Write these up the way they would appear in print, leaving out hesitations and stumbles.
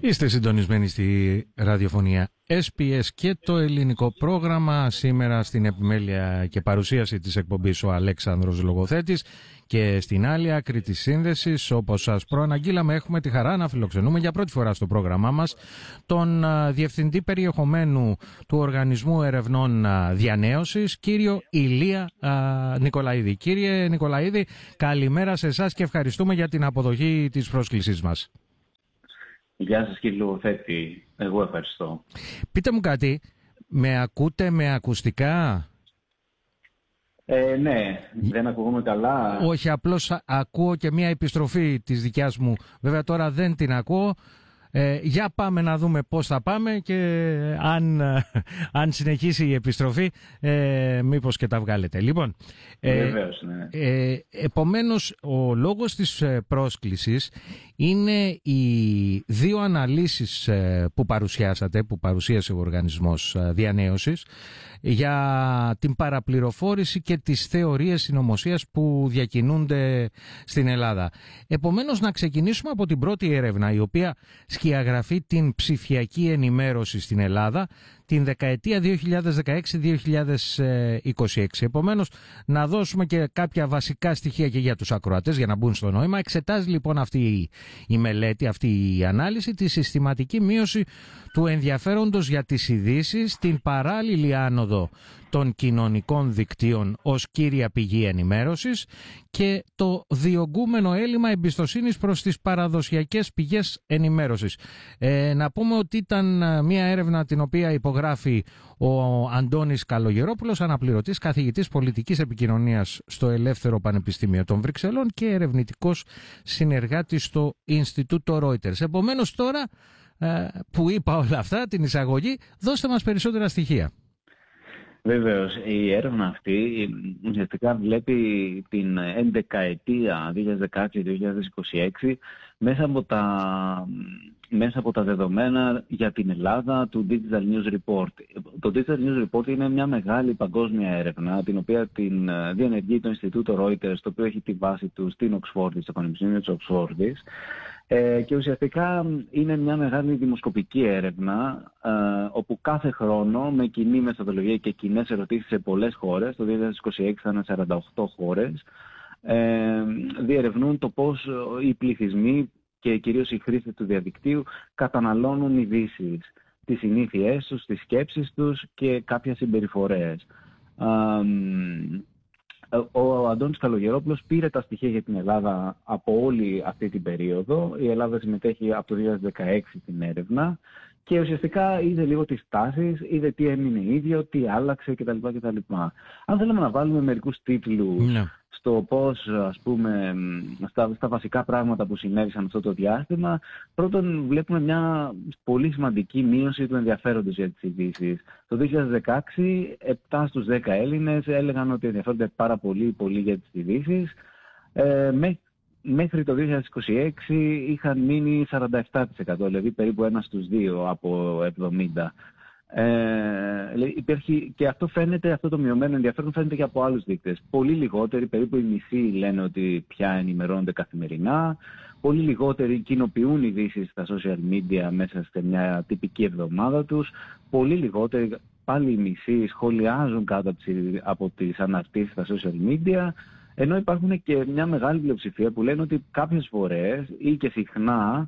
Είστε συντονισμένοι στη ραδιοφωνία SPS και το ελληνικό πρόγραμμα. Σήμερα στην επιμέλεια και παρουσίαση της εκπομπής ο Αλέξανδρος Λογοθέτης και στην άλλη άκρη της σύνδεσης, όπως σας προαναγγείλαμε, έχουμε τη χαρά να φιλοξενούμε για πρώτη φορά στο πρόγραμμά μας τον Διευθυντή Περιεχομένου του Οργανισμού Ερευνών Διανέωσης, κύριο Ηλία Νικολαίδη. Κύριε Νικολαίδη, καλημέρα σε εσάς και ευχαριστούμε για την αποδοχή της πρόσκλησής μας. Γεια σας κύριε Λογοθέτη, εγώ ευχαριστώ. Πείτε μου κάτι, με ακούτε με ακουστικά? Ναι, δεν ακούγομαι καλά. Όχι, απλώς ακούω και μια επιστροφή της δικιάς μου. Βέβαια τώρα δεν την ακούω. Για πάμε να δούμε πώς θα πάμε και αν συνεχίσει η επιστροφή μήπως και τα βγάλετε. Λοιπόν, βεβαίως, ναι. Επομένως ο λόγος της πρόσκλησης είναι οι δύο αναλύσεις που παρουσιάσατε, που παρουσίασε ο Οργανισμός Διανέωσης για την παραπληροφόρηση και τις θεωρίες συνωμοσίας που διακινούνται στην Ελλάδα. Επομένως να ξεκινήσουμε από την πρώτη έρευνα, η οποία σκιαγραφεί την ψηφιακή ενημέρωση στην Ελλάδα την δεκαετία 2016-2026. Επομένως, να δώσουμε και κάποια βασικά στοιχεία και για τους ακροατές για να μπουν στο νόημα. Εξετάζει λοιπόν αυτή η μελέτη, αυτή η ανάλυση, τη συστηματική μείωση του ενδιαφέροντος για τις ειδήσεις, την παράλληλη άνοδο των κοινωνικών δικτύων ως κύρια πηγή ενημέρωσης και το διωγγούμενο έλλειμμα εμπιστοσύνης προς τις παραδοσιακές πηγές ενημέρωσης. Να πούμε ότι ήταν μια έρευνα την οποία υπογράφει ο Αντώνης Καλογερόπουλος, αναπληρωτής καθηγητής πολιτικής επικοινωνίας στο Ελεύθερο Πανεπιστήμιο των Βρυξελών και ερευνητικός συνεργάτης στο Ινστιτούτο Reuters. Επομένως τώρα που είπα όλα αυτά, την εισαγωγή, δώστε μας περισσότερα στοιχεία. Βεβαίως, η έρευνα αυτή ουσιαστικά βλέπει την 11ετία 2016-2026 μέσα από τα δεδομένα για την Ελλάδα του Digital News Report. Το Digital News Report είναι μια μεγάλη παγκόσμια έρευνα, την οποία την διενεργεί το Ινστιτούτο Reuters, το οποίο έχει τη βάση του στην Οξφόρδη, στο Πανεπιστήμιο της Οξφόρδης. Και ουσιαστικά είναι μια μεγάλη δημοσκοπική έρευνα όπου κάθε χρόνο με κοινή μεθοδολογία και κοινές ερωτήσεις σε πολλές χώρες, το 2026 θα είναι 48 χώρες, διερευνούν το πώς οι πληθυσμοί και κυρίως οι χρήστες του διαδικτύου καταναλώνουν ειδήσεις, τις συνήθειές τους, τις σκέψεις τους και κάποιες συμπεριφορές. Ο Αντώνης Καλογερόπουλος πήρε τα στοιχεία για την Ελλάδα από όλη αυτή την περίοδο. Η Ελλάδα συμμετέχει από το 2016 στην έρευνα και ουσιαστικά είδε λίγο τις τάσεις, είδε τι έμεινε ίδιο, τι άλλαξε κτλ. Αν θέλουμε να βάλουμε μερικούς τίτλους στο πώς, ας πούμε, στα βασικά πράγματα που συνέβησαν αυτό το διάστημα, πρώτον βλέπουμε μια πολύ σημαντική μείωση του ενδιαφέροντος για τις ειδήσεις. Το 2016, 7 στους 10 Έλληνες έλεγαν ότι ενδιαφέρονται πάρα πολύ για τις ειδήσεις. Μέχρι το 2026 είχαν μείνει 47%, δηλαδή περίπου 1 στους 2 από 70%. Υπάρχει, και αυτό φαίνεται, αυτό το μειωμένο ενδιαφέρον φαίνεται και από άλλους δείκτες. Πολύ λιγότεροι, περίπου οι μισοί λένε ότι πια ενημερώνονται καθημερινά. Πολύ λιγότεροι κοινοποιούν ειδήσεις στα social media μέσα σε μια τυπική εβδομάδα τους. Πολύ λιγότεροι, πάλι οι μισοί, σχολιάζουν κάτω από τις αναρτήσεις στα social media. Ενώ υπάρχουν και μια μεγάλη πλειοψηφία που λένε ότι κάποιες φορές ή και συχνά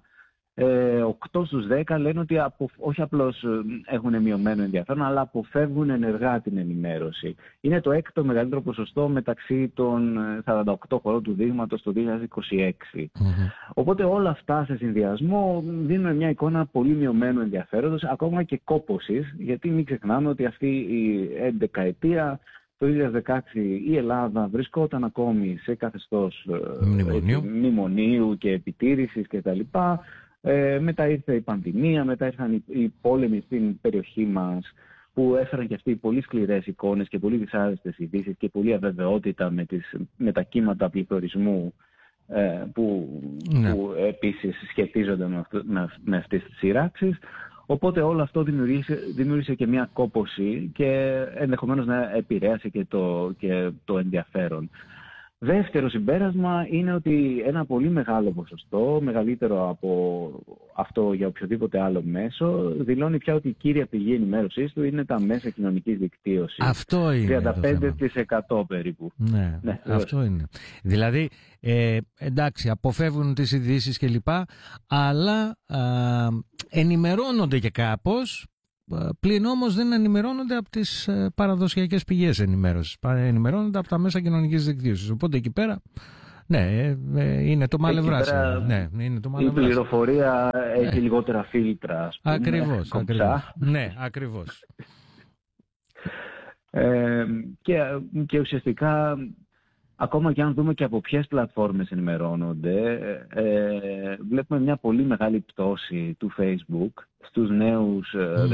8 στους 10 λένε ότι όχι απλώς έχουν μειωμένο ενδιαφέρον, αλλά αποφεύγουν ενεργά την ενημέρωση. Είναι το έκτο μεγαλύτερο ποσοστό μεταξύ των 48 χωρών του δείγματος το 2026. Οπότε όλα αυτά σε συνδυασμό δίνουν μια εικόνα πολύ μειωμένου ενδιαφέροντος, ακόμα και κόπωσης, γιατί μην ξεχνάμε ότι αυτή η 11ετία το 2016 η Ελλάδα βρισκόταν ακόμη σε καθεστώς μνημονίου και επιτήρησης κτλ. Μετά ήρθε η πανδημία, μετά ήρθαν οι πόλεμοι στην περιοχή μας που έφεραν και αυτοί πολύ σκληρές εικόνες και πολύ δυσάρεστες ειδήσεις και πολλή αβεβαιότητα με τα κύματα πληθωρισμού που επίσης σχετίζονται με αυτές τις σειράξεις. Οπότε όλο αυτό δημιούργησε και μια κόπωση και ενδεχομένως να επηρέασε και το ενδιαφέρον. Δεύτερο συμπέρασμα είναι ότι ένα πολύ μεγάλο ποσοστό, μεγαλύτερο αυτό για οποιοδήποτε άλλο μέσο, δηλώνει πια ότι η κύρια πηγή ενημέρωσής του είναι τα μέσα κοινωνικής δικτύωσης. Αυτό είναι 35% περίπου. Ναι, αυτό είναι. Δηλαδή, εντάξει, αποφεύγουν τις ειδήσεις κλπ, αλλά ενημερώνονται και κάπως, πλην όμως δεν ενημερώνονται από τις παραδοσιακές πηγές ενημέρωσης. Ενημερώνονται από τα μέσα κοινωνικής δικτύωσης. Οπότε εκεί πέρα, ναι, είναι το μαλευράσι. Ναι, είναι το μαλευράσι. Η πληροφορία έχει λιγότερα φίλτρα, ας πούμε. Ακριβώς. Ναι, ακριβώς. Και ουσιαστικά, ακόμα και αν δούμε και από ποιες πλατφόρμες ενημερώνονται, βλέπουμε μια πολύ μεγάλη πτώση του Facebook. Στους νέους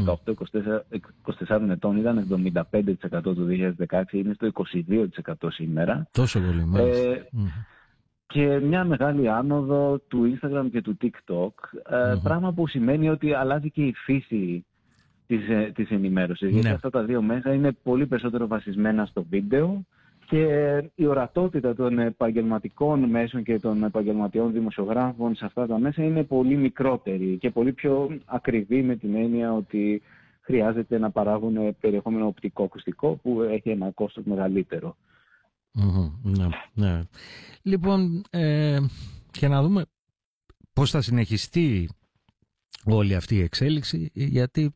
18-24 ετών ήταν 75% το 2016, είναι στο 22% σήμερα. Τόσο πολύ, μάλιστα. Και μια μεγάλη άνοδο του Instagram και του TikTok, πράγμα που σημαίνει ότι αλλάζει και η φύση της ενημέρωσης. Γιατί αυτά τα δύο μέσα είναι πολύ περισσότερο βασισμένα στο βίντεο και η ορατότητα των επαγγελματικών μέσων και των επαγγελματιών δημοσιογράφων σε αυτά τα μέσα είναι πολύ μικρότερη και πολύ πιο ακριβή, με την έννοια ότι χρειάζεται να παράγουν περιεχόμενο οπτικό-ακουστικό που έχει ένα κόστος μεγαλύτερο. Ναι. Λοιπόν, και να δούμε πώς θα συνεχιστεί όλη αυτή η εξέλιξη, γιατί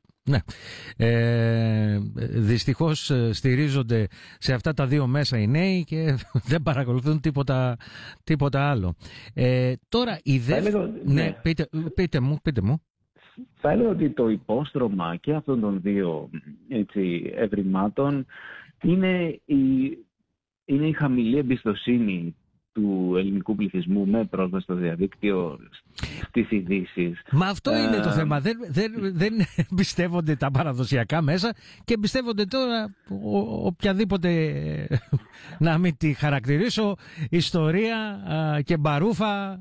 δυστυχώς στηρίζονται σε αυτά τα δύο μέσα οι νέοι και δεν παρακολουθούν τίποτα άλλο. Τώρα η πείτε μου. Θα έλεγα ότι το υπόστρωμα και αυτών των δύο ευρημάτων είναι η χαμηλή εμπιστοσύνη του ελληνικού πληθυσμού με πρόσβαση στο διαδίκτυο, στις ειδήσεις. Μα αυτό είναι το θέμα. Δεν εμπιστεύονται τα παραδοσιακά μέσα και εμπιστεύονται τώρα οποιαδήποτε, να μην τη χαρακτηρίσω, ιστορία και μπαρούφα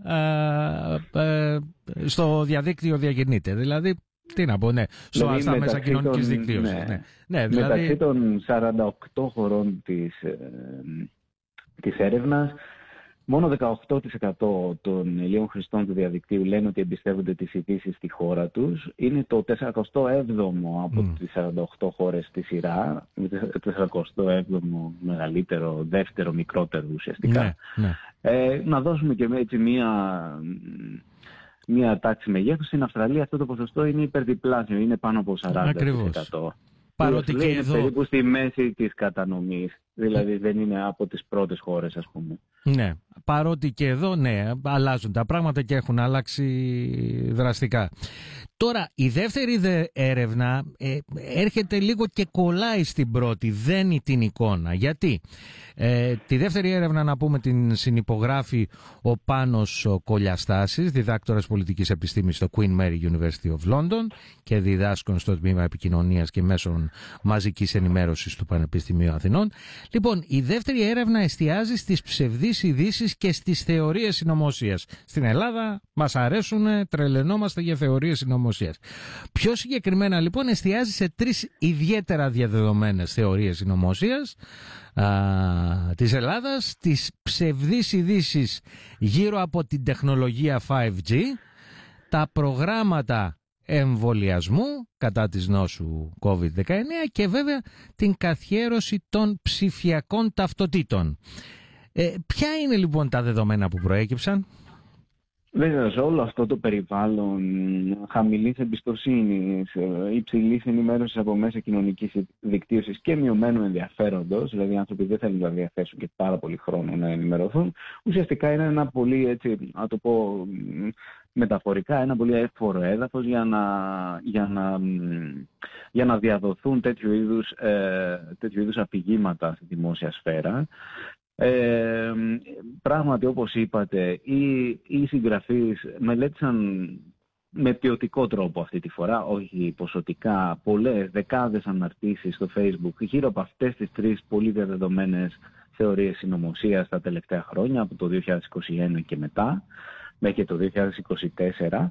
στο διαδίκτυο διακινείται. Δηλαδή, τι να πω, στα μέσα κοινωνικής δικτύωσης. Δηλαδή, μεταξύ των 48 χωρών της έρευνας, μόνο 18% των Ελλήνων χρηστών του διαδικτύου λένε ότι εμπιστεύονται τις ειδήσεις στη χώρα τους. Είναι το 47ο από τις 48 χώρες στη σειρά. Το 47ο μεγαλύτερο, δεύτερο μικρότερο ουσιαστικά. Να δώσουμε και έτσι μία τάξη μεγέθους. Στην Αυστραλία αυτό το ποσοστό είναι υπερδιπλάσιο, είναι πάνω από 40%. Παρότι και είναι εδώ περίπου στη μέση της κατανομής, δηλαδή δεν είναι από τις πρώτες χώρες, ας πούμε. Ναι, παρότι και εδώ αλλάζουν τα πράγματα και έχουν αλλάξει δραστικά. Τώρα η δεύτερη έρευνα έρχεται λίγο και κολλάει στην πρώτη, δένει την εικόνα. Γιατί τη δεύτερη έρευνα, να πούμε, την συνυπογράφει ο Πάνος Κολιαστάσης, διδάκτορας πολιτικής επιστήμης στο Queen Mary University of London και διδάσκων στο Τμήμα Επικοινωνίας και Μέσων Μαζικής Ενημέρωσης του Πανεπιστημίου Αθηνών. Λοιπόν, η δεύτερη έρευνα εστιάζει στις ψευδείς ειδήσεις και στις θεωρίες συνωμοσίας. Στην Ελλάδα μας αρέσουν, τρελαινόμαστε για θεωρίες συνωμοσίας. Πιο συγκεκριμένα λοιπόν εστιάζει σε τρεις ιδιαίτερα διαδεδομένες θεωρίες συνωμοσίας της Ελλάδας: τις ψευδείς ειδήσεις γύρω από την τεχνολογία 5G, τα προγράμματα εμβολιασμού κατά της νόσου COVID-19 και βέβαια την καθιέρωση των ψηφιακών ταυτοτήτων. Ποια είναι λοιπόν τα δεδομένα που προέκυψαν? Βέβαια, σε όλο αυτό το περιβάλλον χαμηλής εμπιστοσύνης, υψηλής ενημέρωσης από μέσα κοινωνικής δικτύωσης και μειωμένου ενδιαφέροντος, δηλαδή οι άνθρωποι δεν θέλουν να διαθέσουν και πάρα πολύ χρόνο να ενημερωθούν, ουσιαστικά είναι ένα πολύ, έτσι, να το πω μεταφορικά, ένα πολύ εύφορο έδαφος για να διαδοθούν τέτοιου είδους αφηγήματα στη δημόσια σφαίρα. Πράγματι, όπως είπατε, οι συγγραφείς μελέτησαν με ποιοτικό τρόπο αυτή τη φορά, όχι ποσοτικά, δεκάδες αναρτήσεις στο Facebook γύρω από αυτές τις τρεις πολύ διαδεδομένες θεωρίες συνωμοσίας τα τελευταία χρόνια, από το 2021 και μετά, μέχρι το 2024.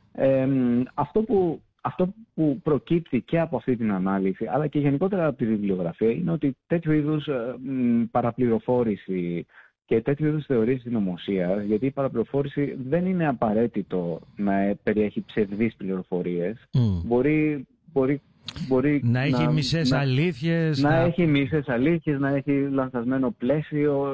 Αυτό που προκύπτει και από αυτή την ανάλυση, αλλά και γενικότερα από τη βιβλιογραφία, είναι ότι τέτοιου είδους παραπληροφόρηση και τέτοιου είδους θεωρίες συνωμοσίας, γιατί η παραπληροφόρηση δεν είναι απαραίτητο να περιέχει ψευδείς πληροφορίες. Μπορεί να έχει μισές αλήθειες. Να έχει μισές αλήθειες, να έχει λανθασμένο πλαίσιο.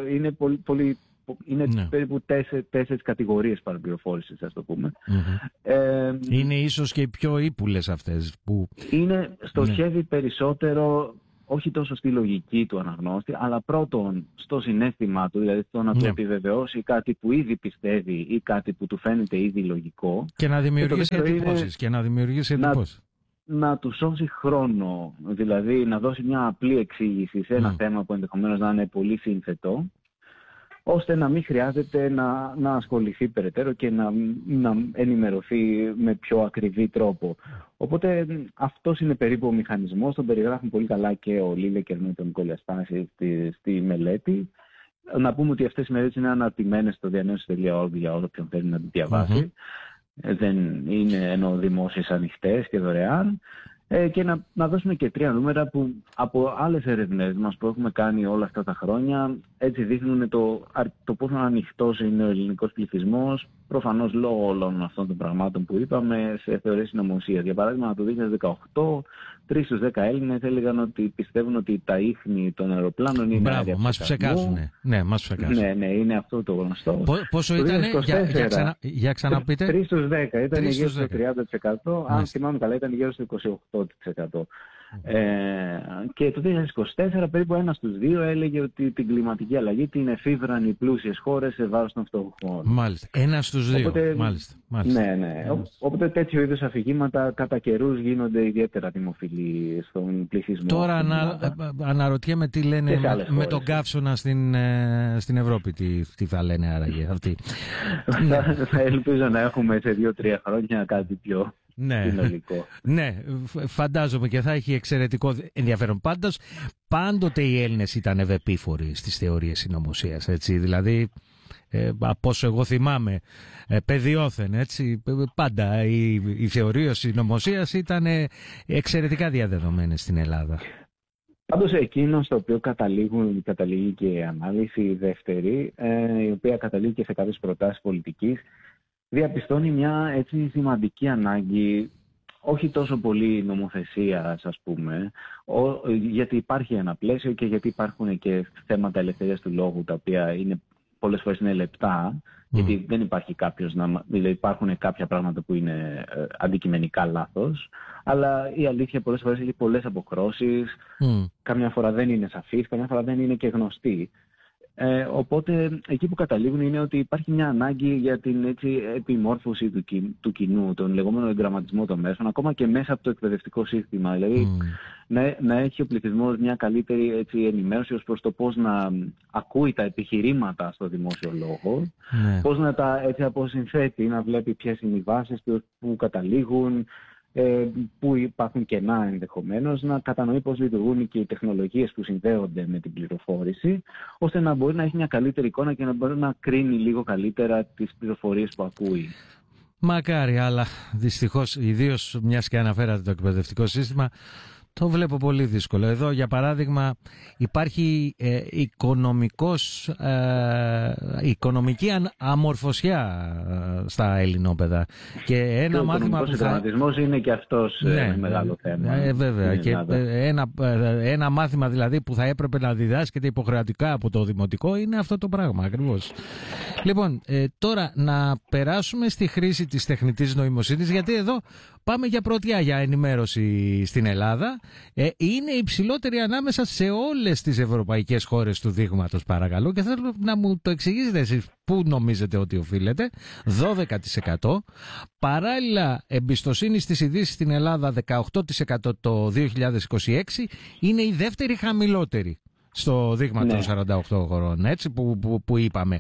Είναι περίπου τέσσερις κατηγορίες παραπληροφόρησης, ας το πούμε. Είναι ίσως και οι πιο ύπουλες αυτές. Στοχεύει περισσότερο, όχι τόσο στη λογική του αναγνώστη, αλλά πρώτον στο συναίσθημά του, δηλαδή στο να του επιβεβαιώσει κάτι που ήδη πιστεύει ή κάτι που του φαίνεται ήδη λογικό. Και να δημιουργήσει εντυπώσεις. Να του σώσει χρόνο, δηλαδή να δώσει μια απλή εξήγηση σε ένα θέμα που ενδεχομένως να είναι πολύ σύνθετο, ώστε να μην χρειάζεται να ασχοληθεί περαιτέρω και να ενημερωθεί με πιο ακριβή τρόπο. Οπότε αυτός είναι περίπου ο μηχανισμός, τον περιγράφουν πολύ καλά και ο Λίλεκερ με τον Νικόλα Στάση στη μελέτη. Να πούμε ότι αυτές οι μελέτες είναι αναρτημένες στο διανέωση.org για όποιον θέλει να τη διαβάσει. Δεν είναι ενώ δημόσιες, ανοιχτές και δωρεάν. Και να δώσουμε και 3 νούμερα που από άλλες έρευνες μας που έχουμε κάνει όλα αυτά τα χρόνια έτσι δείχνουν το πόσο ανοιχτός είναι ο ελληνικός πληθυσμός, προφανώς λόγω όλων αυτών των πραγμάτων που είπαμε, σε θεωρίες συνωμοσίας. Για παράδειγμα, το 2018, 3 στους 10 Έλληνες έλεγαν ότι πιστεύουν ότι τα ίχνη των αεροπλάνων είναι αέρια ψεκασμού. Μας ψεκάζουν. Ναι, μας ψεκάζουν. Ναι, είναι αυτό το γνωστό. Πόσο ήταν, για ξαναπείτε. 3 στους 10, ήταν γύρω στο 30%. Αν θυμάμαι καλά, ήταν γύρω στο 28%. Και το 2024 περίπου 1 στους 2 έλεγε ότι την κλιματική αλλαγή την εφήβραν οι πλούσιες χώρες σε βάρος των φτωχών. Μάλιστα. 1 στους 2. Οπότε, μάλιστα. Ναι. Οπότε τέτοιου είδους αφηγήματα κατά καιρούς γίνονται ιδιαίτερα δημοφιλή στον πληθυσμό. Τώρα αναρωτιέμαι τι λένε με τον καύσωνα στην Ευρώπη. Τι θα λένε άραγε αυτοί. Θα ελπίζω να έχουμε σε 2-3 χρόνια κάτι πιο συνολικό. Ναι, φαντάζομαι και θα έχει εξαιρετικό ενδιαφέρον. Πάντοτε οι Έλληνες ήταν ευεπίφοροι στις θεωρίες συνωμοσίας, έτσι, δηλαδή από όσο εγώ θυμάμαι παιδιόθεν, έτσι, πάντα οι θεωρίες συνωμοσίας ήταν εξαιρετικά διαδεδομένες στην Ελλάδα. Πάντως εκείνο στο οποίο καταλήγει και η ανάλυση η δεύτερη, η οποία καταλήγει και σε κάποιες προτάσεις πολιτικής, διαπιστώνει μια έτσι σημαντική ανάγκη, όχι τόσο πολύ νομοθεσίας, ας πούμε, γιατί υπάρχει ένα πλαίσιο και γιατί υπάρχουν και θέματα ελευθερίας του λόγου, τα οποία πολλές φορές είναι λεπτά, γιατί δεν υπάρχει δηλαδή υπάρχουν κάποια πράγματα που είναι αντικειμενικά λάθος, αλλά η αλήθεια πολλές φορές έχει πολλές αποχρώσεις, καμιά φορά δεν είναι σαφής, καμιά φορά δεν είναι και γνωστή. Οπότε εκεί που καταλήγουν είναι ότι υπάρχει μια ανάγκη για την επιμόρφωση του κοινού, τον λεγόμενο εγγραμματισμό των μέσων, ακόμα και μέσα από το εκπαιδευτικό σύστημα. Δηλαδή να έχει ο πληθυσμός μια καλύτερη ενημέρωση ως προς το πώς να ακούει τα επιχειρήματα στο δημόσιο λόγο, πώς να τα αποσυνθέτει, να βλέπει ποιες είναι οι βάσεις που καταλήγουν, που υπάρχουν κενά ενδεχομένως, να κατανοεί πώς λειτουργούν και οι τεχνολογίες που συνδέονται με την πληροφόρηση, ώστε να μπορεί να έχει μια καλύτερη εικόνα και να μπορεί να κρίνει λίγο καλύτερα τις πληροφορίες που ακούει. Μακάρι, αλλά δυστυχώς, ιδίως μιας και αναφέρατε το εκπαιδευτικό σύστημα, το βλέπω πολύ δύσκολο. Εδώ, για παράδειγμα, υπάρχει οικονομική αμορφωσιά στα ελληνόπαιδα. Και ένα μάθημα που ο οικονομικός είναι και αυτός μεγάλο θέμα. Βέβαια. Και ένα μάθημα δηλαδή που θα έπρεπε να διδάσκεται υποχρεωτικά από το δημοτικό είναι αυτό το πράγμα ακριβώς. Λοιπόν, τώρα να περάσουμε στη χρήση της τεχνητής νοημοσύνης, γιατί εδώ πάμε για πρωτιά για ενημέρωση στην Ελλάδα. Είναι υψηλότερη ανάμεσα σε όλες τις ευρωπαϊκές χώρες του δείγματος, παρακαλώ, και θέλω να μου το εξηγήσετε εσείς πού νομίζετε ότι οφείλεται. 12%. Παράλληλα, εμπιστοσύνη στις ειδήσεις στην Ελλάδα 18% το 2026, είναι η δεύτερη χαμηλότερη στο δείγμα των 48 χωρών, έτσι, που είπαμε.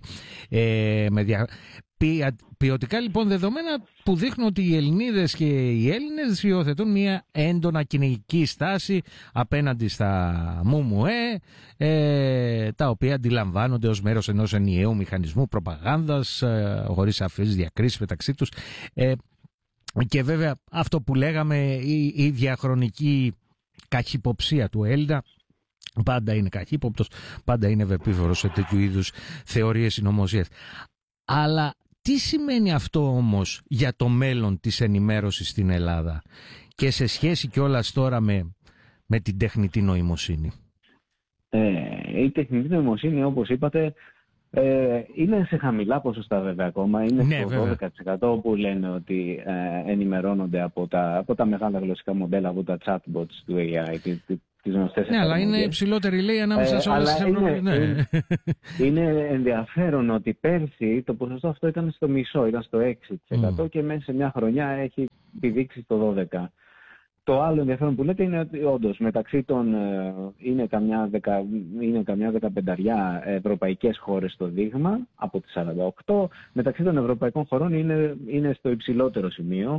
Ποιοτικά λοιπόν δεδομένα που δείχνουν ότι οι Ελληνίδες και οι Έλληνες υιοθετούν μια έντονα κοινωνική στάση απέναντι στα ΜΜΕ, τα οποία αντιλαμβάνονται ως μέρος ενός ενιαίου μηχανισμού προπαγάνδας, χωρίς σαφείς διακρίσεις μεταξύ τους. Και βέβαια αυτό που λέγαμε, η διαχρονική καχυποψία του Έλληνα πάντα είναι καχύποπτος, πάντα είναι ευεπίφορος σε τέτοιου είδους θεωρίες συνωμοσίας. Αλλά τι σημαίνει αυτό όμως για το μέλλον της ενημέρωσης στην Ελλάδα και σε σχέση κιόλας τώρα με την τεχνητή νοημοσύνη? Η τεχνητή νοημοσύνη, όπως είπατε, είναι σε χαμηλά ποσοστά βέβαια ακόμα. Είναι στο 12% που λένε ότι ενημερώνονται από τα μεγάλα γλωσσικά μοντέλα, από τα chatbots του AI. Ναι, αλλά είναι υψηλότερη, λέει, ανάμεσα σε όλες τις Ευρωπαϊκές. Είναι ενδιαφέρον ότι πέρσι το ποσοστό αυτό ήταν στο μισό, ήταν στο 6% και μέσα σε μια χρονιά έχει επιδείξει το 12%. Το άλλο ενδιαφέρον που λέτε είναι ότι όντως μεταξύ των είναι καμιά 15 ευρωπαϊκές χώρες στο δείγμα από τις 48. Μεταξύ των ευρωπαϊκών χωρών είναι στο υψηλότερο σημείο.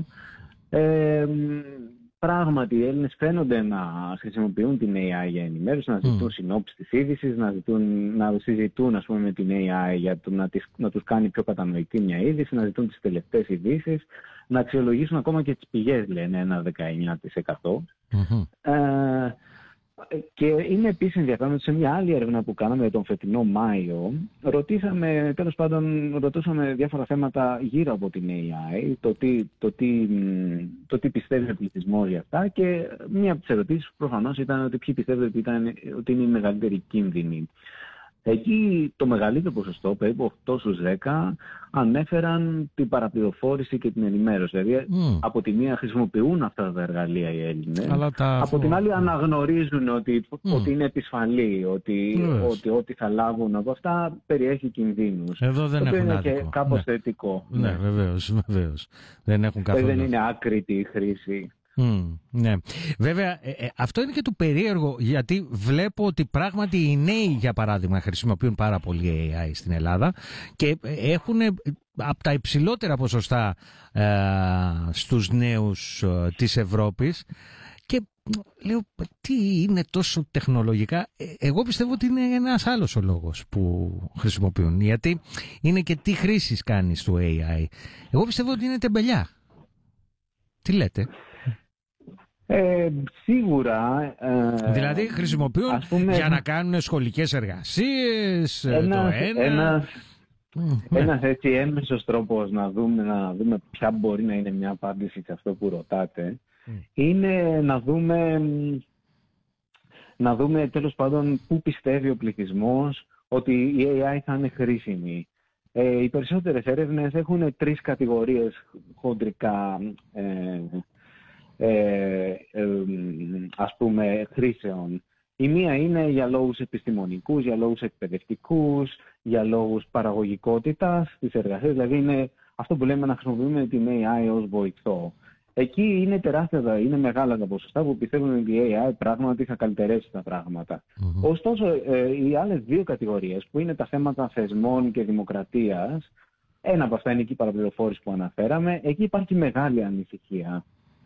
Πράγματι, οι Έλληνες φαίνονται να χρησιμοποιούν την AI για ενημέρωση, να ζητούν συνόψεις της είδησης, να συζητούν, ας πούμε, με την AI για να τους κάνει πιο κατανοητή μια είδηση, να ζητούν τις τελευταίες ειδήσεις, να αξιολογήσουν ακόμα και τις πηγές, λένε, ένα 19%. Και είναι επίσης ενδιαφέρον ότι σε μια άλλη έρευνα που κάναμε τον φετινό Μάιο, ρωτούσαμε διάφορα θέματα γύρω από την AI, το τι πιστεύει ο πληθυσμός για αυτά, και μία από τις ερωτήσεις προφανώς ήταν ότι ποιοι πιστεύετε ότι είναι η μεγαλύτερη κίνδυνη. Εκεί το μεγαλύτερο ποσοστό, περίπου 8 στους 10, ανέφεραν την παραπληροφόρηση και την ενημέρωση. Δηλαδή, από τη μία χρησιμοποιούν αυτά τα εργαλεία οι Έλληνες, από την άλλη αναγνωρίζουν ότι είναι επισφαλή, ότι ό,τι θα λάβουν από αυτά περιέχει κινδύνους. Εδώ δεν έχουν είναι άδικο. Και κάπως θετικό. Ναι, βεβαίως. Δεν έχουν καθόλου. Δεν είναι άκρητη η χρήση. Ναι. Βέβαια, αυτό είναι και το περίεργο, γιατί βλέπω ότι πράγματι οι νέοι, για παράδειγμα, χρησιμοποιούν πάρα πολύ AI στην Ελλάδα και έχουν από τα υψηλότερα ποσοστά στους νέους της Ευρώπης. Και λέω, τι είναι τόσο τεχνολογικά? Εγώ πιστεύω ότι είναι ένας άλλος ο λόγος που χρησιμοποιούν, γιατί είναι και τι χρήσεις κάνεις του AI. Εγώ πιστεύω ότι είναι τεμπελιά. Τι λέτε? Σίγουρα. Δηλαδή χρησιμοποιούν, πούμε, για να κάνουν σχολικές εργασίες, ένας έτσι έμεσος τρόπος να δούμε ποια μπορεί να είναι μια απάντηση σε αυτό που ρωτάτε, είναι να δούμε τέλος πάντων πού πιστεύει ο πληθυσμός ότι η AI θα είναι χρήσιμη. Οι περισσότερες έρευνες έχουν 3 κατηγορίες χοντρικά ας πούμε χρήσεων. Η μία είναι για λόγους επιστημονικούς, για λόγους εκπαιδευτικούς, για λόγους παραγωγικότητας της εργασίας, δηλαδή είναι αυτό που λέμε να χρησιμοποιούμε την AI ως βοηθό. Εκεί είναι τεράστια, είναι μεγάλα τα ποσοστά που πιστεύουν ότι η AI πράγματι θα καλυτερεύσει τα πράγματα. Ωστόσο, οι άλλες 2 κατηγορίες που είναι τα θέματα θεσμών και δημοκρατίας, ένα από αυτά είναι και η παραπληροφόρηση που αναφέραμε, εκεί υπάρχει μεγάλη ανησυχία.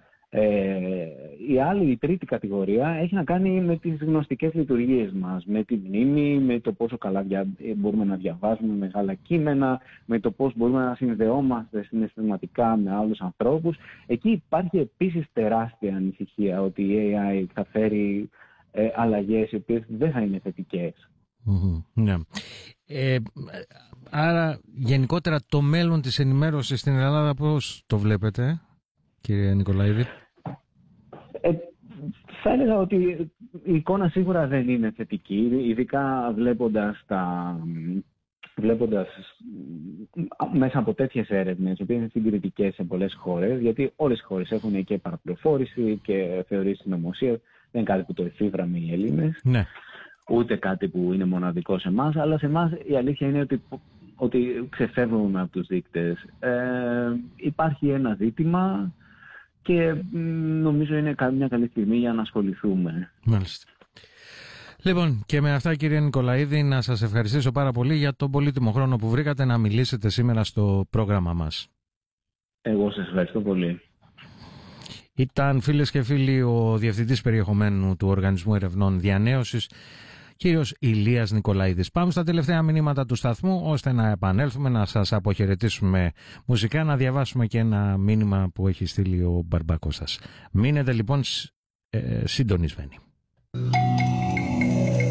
Η τρίτη κατηγορία έχει να κάνει με τις γνωστικές λειτουργίες μας, με τη μνήμη, με το πόσο καλά μπορούμε να διαβάζουμε μεγάλα κείμενα, με το πώς μπορούμε να συνδεόμαστε συναισθηματικά με άλλους ανθρώπους. Εκεί υπάρχει επίσης τεράστια ανησυχία ότι η AI θα φέρει αλλαγές οι οποίες δεν θα είναι θετικές. Ναι. Άρα γενικότερα το μέλλον της ενημέρωσης στην Ελλάδα πώς το βλέπετε, κύριε Νικολαίδη? Θα έλεγα ότι η εικόνα σίγουρα δεν είναι θετική, ειδικά βλέποντας μέσα από τέτοιες έρευνες, οι οποίες είναι συγκριτικές σε πολλές χώρες, γιατί όλες οι χώρες έχουν και παραπληροφόρηση και θεωρίες συνωμοσίας, δεν είναι κάτι που το εφήβραμε οι Έλληνες, ναι, ούτε κάτι που είναι μοναδικό σε εμάς, αλλά σε εμάς η αλήθεια είναι ότι ξεφεύγουμε από τους δείκτες. Υπάρχει ένα ζήτημα και νομίζω είναι μια καλή στιγμή για να ασχοληθούμε. Μάλιστα. Λοιπόν, και με αυτά, κύριε Νικολαίδη, να σας ευχαριστήσω πάρα πολύ για τον πολύτιμο χρόνο που βρήκατε να μιλήσετε σήμερα στο πρόγραμμα μας. Εγώ σας ευχαριστώ πολύ. Ήταν, φίλες και φίλοι, ο Διευθυντής Περιεχομένου του Οργανισμού Ερευνών Διανέωσης, κύριος Ηλίας Νικολαίδης. Πάμε στα τελευταία μηνύματα του σταθμού, ώστε να επανέλθουμε, να σας αποχαιρετήσουμε μουσικά, να διαβάσουμε και ένα μήνυμα που έχει στείλει ο Μπαρμπακώσας. Μείνετε λοιπόν συντονισμένοι.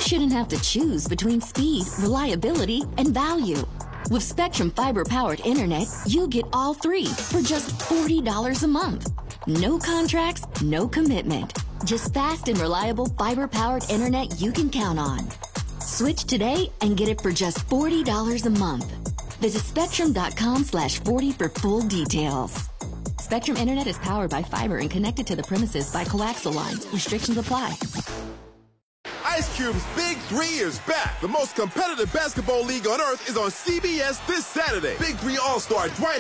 shouldn't have to choose between speed, reliability, and value. With Spectrum Fiber-powered internet, you get all three for just $40 a month. No contracts, no commitment. Just fast and reliable fiber-powered internet you can count on. Switch today and get it for just $40 a month. Visit spectrum.com/40 for full details. Spectrum Internet is powered by fiber and connected to the premises by coaxial lines. Restrictions apply. Ice Cube's Big 3 is back. The most competitive basketball league on earth is on CBS this Saturday. Big 3 All-Star Dwight